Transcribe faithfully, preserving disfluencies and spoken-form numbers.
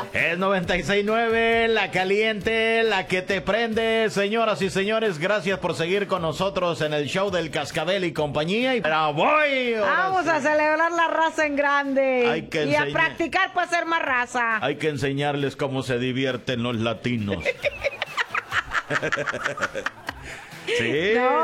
Es noventa y seis punto nueve, la caliente, la que te prende. Señoras y señores, gracias por seguir con nosotros en el show del Cascabel y compañía. Y pero voy. Vamos sí. a celebrar la raza en grande. Hay que y enseñar. a practicar para ser más raza. Hay que enseñarles cómo se divierten los latinos. Sí. No.